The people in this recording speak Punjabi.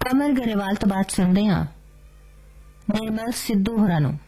अमर गरेवाल तो बात सुनते हाँ निर्मल सिद्धू होरां नूं